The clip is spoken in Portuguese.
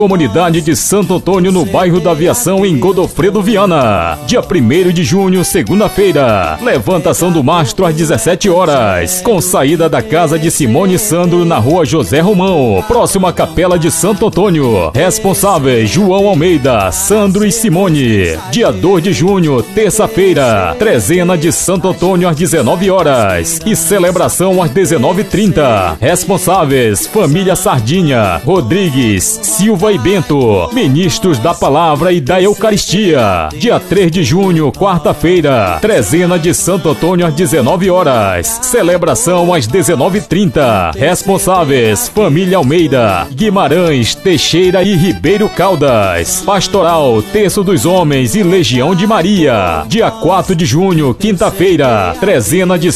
Comunidade de Santo Antônio, no bairro da Aviação, em Godofredo Viana. Dia 1º de junho, segunda-feira. Levantação do mastro às 17 horas. Com saída da casa de Simone e Sandro, na rua José Romão, próximo à Capela de Santo Antônio. Responsáveis: João Almeida, Sandro e Simone. Dia 2 de junho, terça-feira. Trezena de Santo Antônio às 19 horas. E celebração às 19h30. Responsáveis: Família Sardinha, Rodrigues, Silva e Bento, ministros da Palavra e da Eucaristia. Dia 3 de junho, quarta-feira, trezena de Santo Antônio às 19 horas. Celebração às 19h30. Responsáveis: Família Almeida, Guimarães, Teixeira e Ribeiro Caldas. Pastoral: Terço dos Homens e Legião de Maria. Dia 4 de junho, quinta-feira, trezena de